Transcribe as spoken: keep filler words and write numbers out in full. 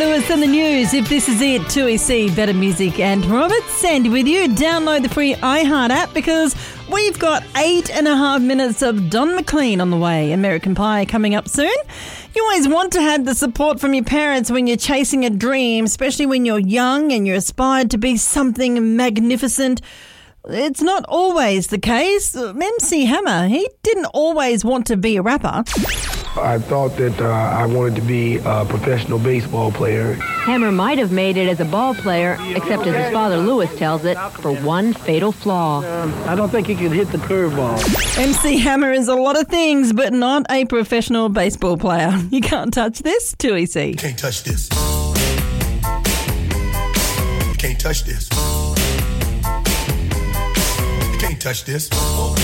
Lewis and the news. If this is it, two E C, Better Music and Robert. Sandy with you. Download the free iHeart app because we've got eight and a half minutes of Don McLean on the way. American Pie coming up soon. You always want to have the support from your parents when you're chasing a dream, especially when you're young and you're aspired to be something magnificent. It's not always the case. M C Hammer, he didn't always want to be a rapper. I thought that uh, I wanted to be a professional baseball player. Hammer might have made it as a ball player, except as his father Lewis tells it, for one fatal flaw. Um, I don't think he could hit the curveball. M C Hammer is a lot of things, but not a professional baseball player. You can't touch this, two E C. You can't touch this. You can't touch this. You can't touch this.